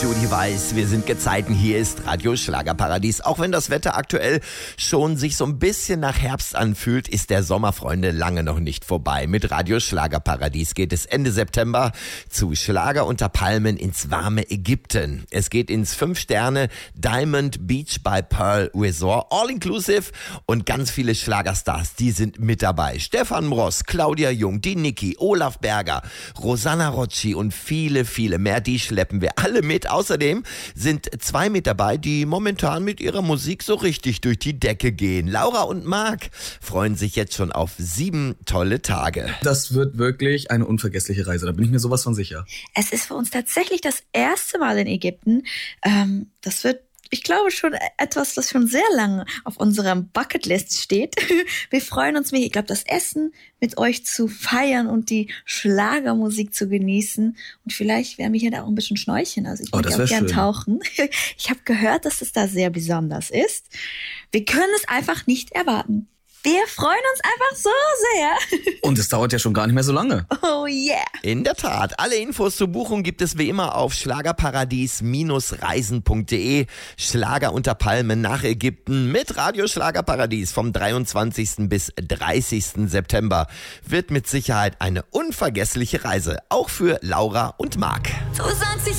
Judy Weiß. Wir sind Gezeiten. Hier ist Radio Schlagerparadies. Auch wenn das Wetter aktuell schon sich so ein bisschen nach Herbst anfühlt, ist der Sommer, Freunde, lange noch nicht vorbei. Mit Radio Schlagerparadies geht es Ende September zu Schlager unter Palmen ins warme Ägypten. Es geht ins 5-Sterne Diamond Beach by Pearl Resort, all inclusive, und ganz viele Schlagerstars, die sind mit dabei. Stefan Mross, Claudia Jung, die Niki, Olaf Berger, Rosanna Rocci und viele, viele mehr. Die schleppen wir alle mit. Außerdem sind 2 mit dabei, die momentan mit ihrer Musik so richtig durch die Decke gehen. Laura und Marc freuen sich jetzt schon auf 7 tolle Tage. Das wird wirklich eine unvergessliche Reise, da bin ich mir sowas von sicher. Es ist für uns tatsächlich das erste Mal in Ägypten. Das wird, ich glaube, schon etwas, das schon sehr lange auf unserer Bucketlist steht. Wir freuen uns mega. Ich glaube, das Essen mit euch zu feiern und die Schlagermusik zu genießen. Und vielleicht werden wir hier da auch ein bisschen schnorcheln. Also ich würde auch gern tauchen. Ich habe gehört, dass es da sehr besonders ist. Wir können es einfach nicht erwarten. Wir freuen uns einfach so sehr. Und es dauert ja schon gar nicht mehr so lange. Oh yeah. In der Tat. Alle Infos zur Buchung gibt es wie immer auf schlagerparadies-reisen.de. Schlager unter Palmen nach Ägypten mit Radio Schlagerparadies vom 23. bis 30. September. Wird mit Sicherheit eine unvergessliche Reise. Auch für Laura und Marc.